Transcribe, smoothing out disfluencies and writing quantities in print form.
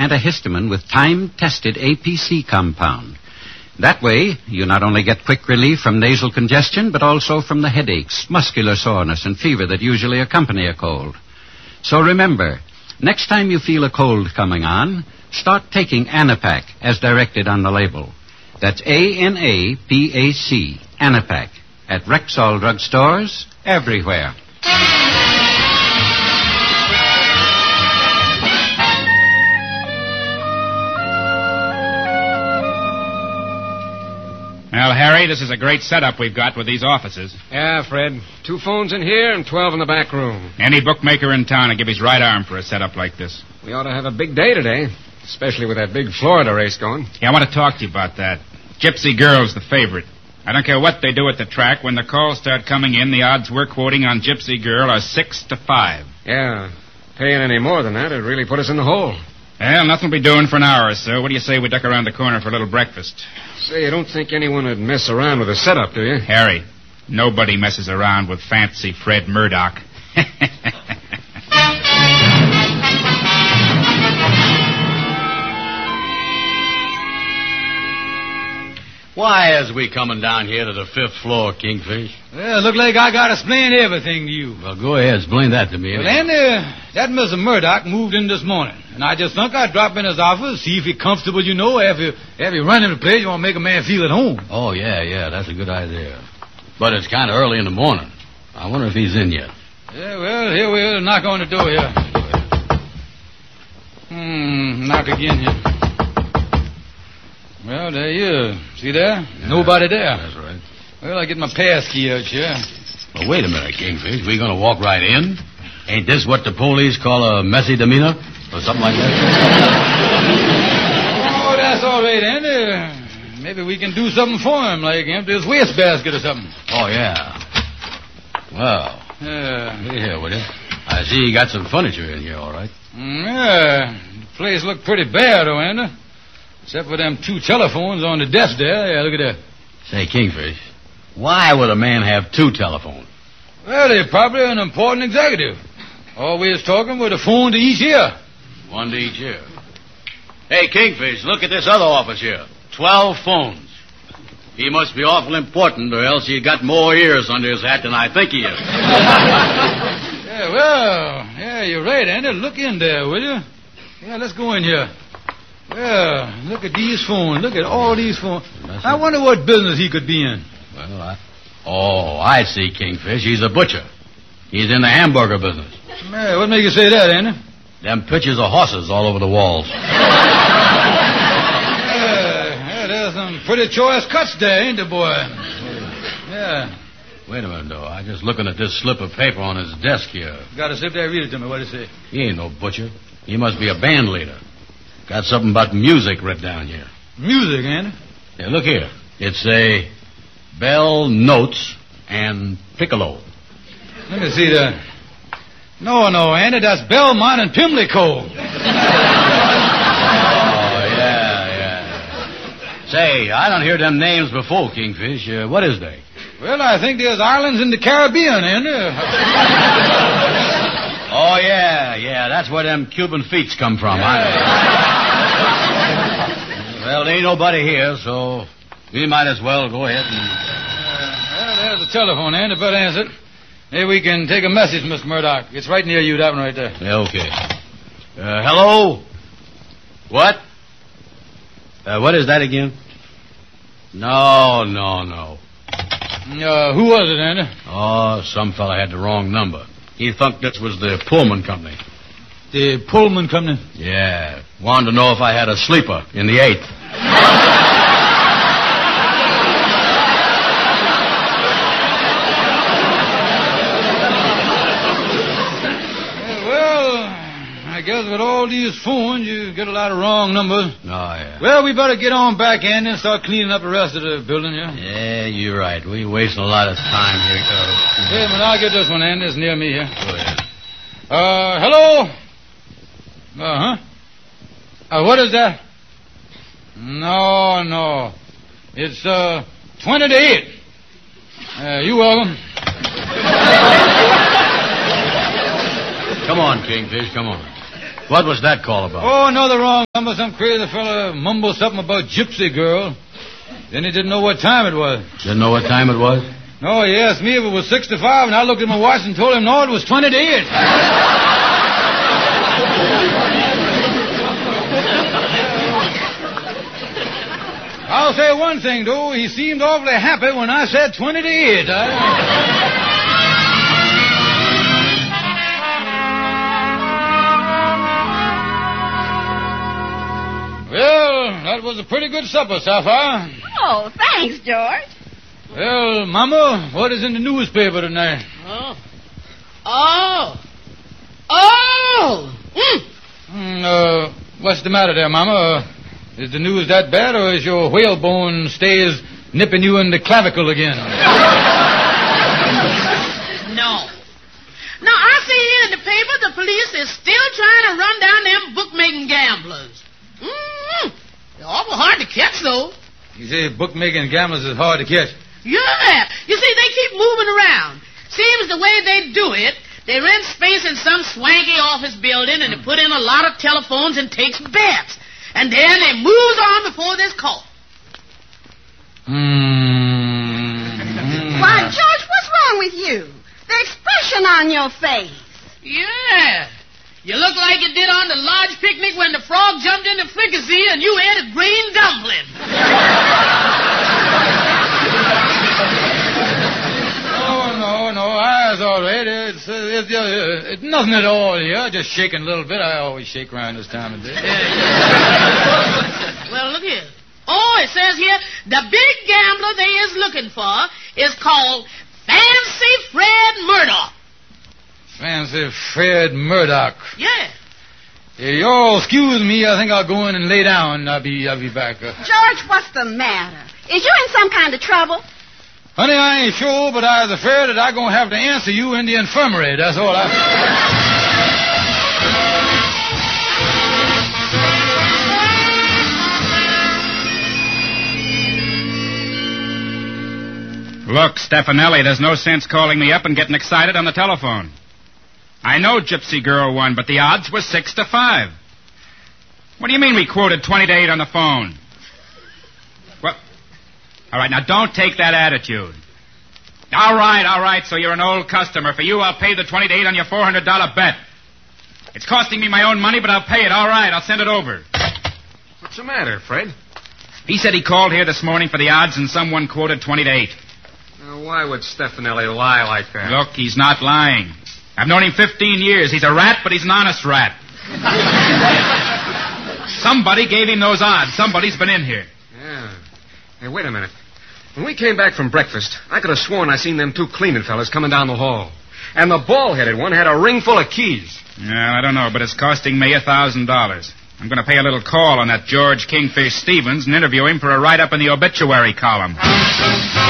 antihistamine with time-tested APC compound. That way, you not only get quick relief from nasal congestion, but also from the headaches, muscular soreness, and fever that usually accompany a cold. So remember, next time you feel a cold coming on, start taking Anapac as directed on the label. That's ANAPAC, Anapac, at Rexall drugstores everywhere. Well, Harry, this is a great setup we've got with these offices. Yeah, Fred. 2 phones in here and 12 in the back room. Any bookmaker in town would give his right arm for a setup like this. We ought to have a big day today, especially with that big Florida race going. Yeah, I want to talk to you about that. Gypsy Girl's the favorite. I don't care what they do at the track. When the calls start coming in, the odds we're quoting on Gypsy Girl are 6-5. Yeah. Paying any more than that, it'd really put us in the hole. Well, nothing we'll be doing for an hour or so. What do you say we duck around the corner for a little breakfast? Say, you don't think anyone would mess around with a setup, do you? Harry, nobody messes around with fancy Fred Murdoch. Why, as we coming down here to the 5th floor, Kingfish? Well, look like I gotta explain everything to you. Well, go ahead, explain that to me. Well, then, that Mr. Murdoch moved in this morning, and I just thought I'd drop in his office, see if he's comfortable, you know, after running the place, you want to make a man feel at home. Oh, yeah, that's a good idea. But it's kind of early in the morning. I wonder if he's in yet. Yeah, well, here we are, knock on the door here. Knock again here. Well, there you are. See there? Yeah, nobody there. That's right. Well, I get my pass key out here. Well, wait a minute, Kingfish. We gonna walk right in? Ain't this what the police call a messy demeanor? Or something like that? Oh, that's all right, Andy. Maybe we can do something for him, like empty his wastebasket or something. Oh, yeah. Well, here, will you? I see you got some furniture in here, all right. Yeah. The place looked pretty bare, though, Andy. Except for them 2 telephones on the desk there. Yeah, look at that. Say, Kingfish, why would a man have 2 telephones? Well, they're probably an important executive. Always talking with a phone to each ear. 1 to each ear. Hey, Kingfish, look at this other office here. 12 phones. He must be awful important, or else he got more ears under his hat than I think he is. Yeah, you're right, Andy. Look in there, will you? Yeah, let's go in here. Well, look at these phones. Look at all these phones. I wonder what business he could be in. Well, I see, Kingfish. He's a butcher. He's in the hamburger business. Man, what makes you say that, Andy? Them pictures of horses all over the walls. Yeah, there's some pretty choice cuts there, ain't there, boy? Yeah. Wait a minute, though. I'm just looking at this slip of paper on his desk here. Got to sit there and read it to me. What does it say? He ain't no butcher. He must be a band leader. Got something about music written down here. Music, Andy? Yeah, look here. It's a bell, notes, and piccolo. Let me see that. No, Andy, that's Belmont and Pimlico. Oh, yeah. Say, I don't hear them names before, Kingfish. What is they? Well, I think there's islands in the Caribbean, Andy. Oh, yeah. That's where them Cuban feets come from. Well, there ain't nobody here, so we might as well go ahead and... well, there's the telephone, Andy. Better answer it. Maybe we can take a message, Mr. Murdoch. It's right near you, that one right there. Yeah, okay. Hello? What? What is that again? No. Who was it, Andy? Oh, some fella had the wrong number. He thought this was the Pullman Company. The Pullman Company? Yeah. Wanted to know if I had a sleeper in the 8th. I guess with all these phones, you get a lot of wrong numbers. Oh, yeah. Well, we better get on back, Andy, and start cleaning up the rest of the building here. Yeah, you're right. We're wasting a lot of time here. Wait a minute, I'll get this one, Andy. It's near me here. Go ahead. Hello? What is that? No. It's, 20 to 8. You welcome. Come on, Kingfish, come on. What was that call about? Oh, another wrong number. Some crazy fella mumbled something about Gypsy Girl. Then he didn't know what time it was. Didn't know what time it was? No, he asked me if it was 6 to 5, and I looked at my watch and told him, no, it was 20 to 8. I'll say one thing, though. He seemed awfully happy when I said 20 to 8. Well, that was a pretty good supper, Sapphire. Oh, thanks, George. Well, Mama, what is in the newspaper tonight? What's the matter there, Mama? Is the news that bad, or is your whalebone stays nipping you in the clavicle again? No. Now, I see here in the paper the police is still trying to run down them bookmaking gamblers. They're awful hard to catch, though. You say bookmaking gamblers is hard to catch? Yeah. You see, they keep moving around. Seems the way they do it, they rent space in some swanky office building and they put in a lot of telephones and takes bets. And then they moves on before this call. Why, George, what's wrong with you? The expression on your face. Yeah. You look like you did on the lodge picnic when the frog jumped in the fricassee and you ate a green dumpling. No, I was all right. It's nothing at all here. Just shaking a little bit. I always shake around this time of day. Well, look here. Oh, it says here, the big gambler they is looking for is called Fancy Fred Murdoch. Fancy Fred Murdoch. Yeah. You'll excuse me. I think I'll go in and lay down. I'll be back. George, what's the matter? Is you in some kind of trouble? Honey, I ain't sure, but I was afraid that I'm going to have to answer you in the infirmary. That's all Look, Stefanelli, there's no sense calling me up and getting excited on the telephone. I know Gypsy Girl won, but the odds were 6 to 5. What do you mean we quoted 20 to 8 on the phone? What? All right, now don't take that attitude. All right, so you're an old customer. For you, I'll pay the 20 to 8 on your $400 bet. It's costing me my own money, but I'll pay it. All right, I'll send it over. What's the matter, Fred? He said he called here this morning for the odds and someone quoted 20 to 8. Now, why would Stefanelli lie like that? Look, he's not lying. I've known him 15 years. He's a rat, but he's an honest rat. Somebody gave him those odds. Somebody's been in here. Yeah. Hey, wait a minute. When we came back from breakfast, I could have sworn I seen them two cleaning fellas coming down the hall. And the bald-headed one had a ring full of keys. Yeah, I don't know, but it's costing me $1,000. I'm going to pay a little call on that George Kingfish Stevens and interview him for a write-up in the obituary column.